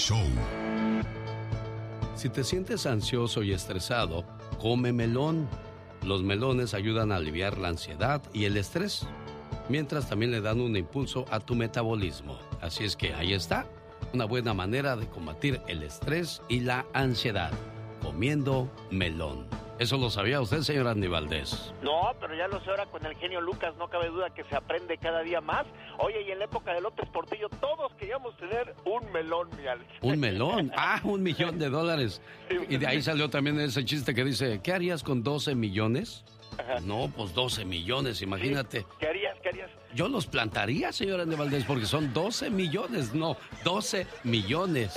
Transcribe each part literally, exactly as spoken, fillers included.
Show. Si te sientes ansioso y estresado, come melón. Los melones ayudan a aliviar la ansiedad y el estrés, mientras también le dan un impulso a tu metabolismo. Así es que ahí está, una buena manera de combatir el estrés y la ansiedad, comiendo melón. ¿Eso lo sabía usted, señor Andy Valdés? No, pero ya lo sé ahora con el genio Lucas, no cabe duda que se aprende cada día más. Oye, y en la época de López Portillo todos queríamos tener un melón, mi Alex. ¿Un melón? Ah, un millón de dólares. Y de ahí salió también ese chiste que dice, ¿qué harías con doce millones? Ajá. No, pues doce millones, imagínate. Sí. ¿Qué harías? ¿Qué harías? Yo los plantaría, señor Andy Valdés, porque son doce millones, no, doce millones.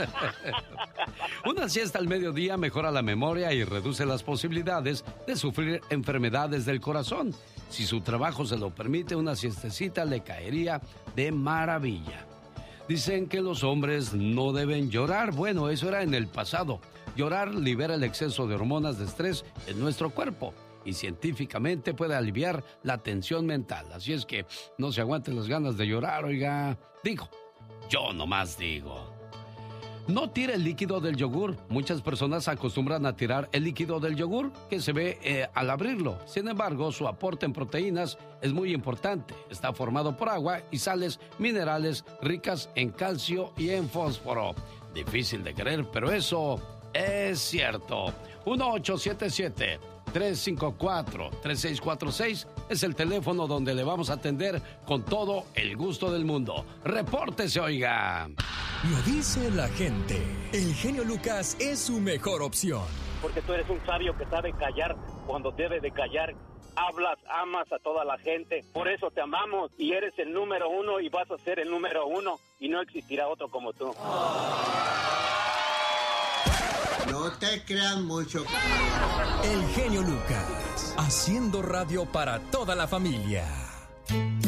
Una siesta al mediodía mejora la memoria y reduce las posibilidades de sufrir enfermedades del corazón. Si su trabajo se lo permite, una siestecita le caería de maravilla. Dicen que los hombres no deben llorar. Bueno, eso era en el pasado. Llorar libera el exceso de hormonas de estrés en nuestro cuerpo y científicamente puede aliviar la tensión mental. Así es que no se aguanten las ganas de llorar, oiga. Digo, yo nomás digo. No tire el líquido del yogur. Muchas personas acostumbran a tirar el líquido del yogur que se ve eh, al abrirlo. Sin embargo, su aporte en proteínas es muy importante. Está formado por agua y sales minerales ricas en calcio y en fósforo. Difícil de creer, pero eso es cierto. uno ocho siete siete, tres cinco cuatro, tres seis cuatro seis es el teléfono donde le vamos a atender con todo el gusto del mundo. ¡Repórtese, oiga! Lo dice la gente. El genio Lucas es su mejor opción. Porque tú eres un sabio que sabe callar cuando debe de callar. Hablas, amas a toda la gente. Por eso te amamos y eres el número uno y vas a ser el número uno. Y no existirá otro como tú. No te creas mucho. El genio Lucas, haciendo radio para toda la familia.